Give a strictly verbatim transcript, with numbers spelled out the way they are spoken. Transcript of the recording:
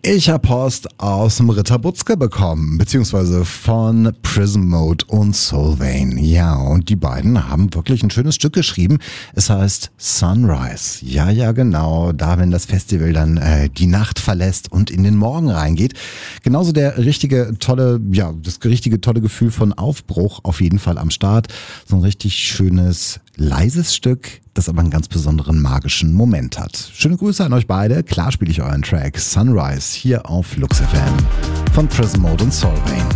Ich habe Post aus dem Ritter Butzke bekommen, beziehungsweise von Prism Mode und Solvane. Ja, und die beiden haben wirklich ein schönes Stück geschrieben. Es heißt Sunrise. Ja, ja, genau. Da, wenn das Festival dann äh, die Nacht verlässt und in den Morgen reingeht. Genauso der richtige, tolle, ja, das richtige, tolle Gefühl von Aufbruch auf jeden Fall am Start. So ein richtig schönes, leises Stück, das aber einen ganz besonderen magischen Moment hat. Schöne Grüße an euch beide. Klar spiele ich euren Track Sunrise hier auf Lux F M von Prism Mode und Solvane.